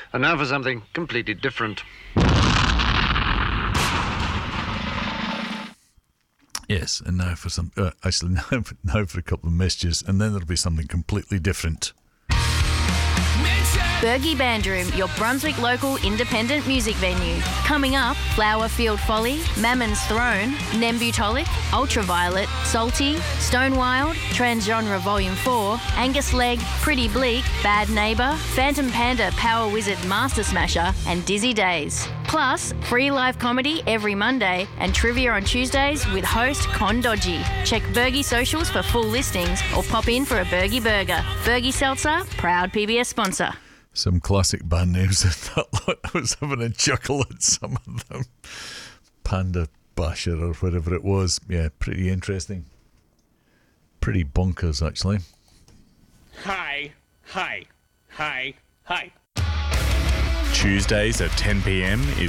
And now for something completely different. Yes, and now for some... now for a couple of messages, and then there'll be something completely different. Bergie Bandroom, your Brunswick local independent music venue. Coming up, Flowerfield Folly, Mammon's Throne, Nembutolic, Ultraviolet, Salty, Stonewild, Transgenre Volume 4, Angus Leg, Pretty Bleak, Bad Neighbour, Phantom Panda Power Wizard Master Smasher, and Dizzy Days. Plus, free live comedy every Monday and trivia on Tuesdays with host Con Dodgy. Check Bergie socials for full listings or pop in for a Bergie burger. Bergie Seltzer, proud PBS sponsor. Some classic band names in that lot. I was having a chuckle at some of them. Panda Basher or whatever it was. Yeah, pretty interesting. Pretty bonkers, actually. Hi. Tuesdays at 10 p.m. is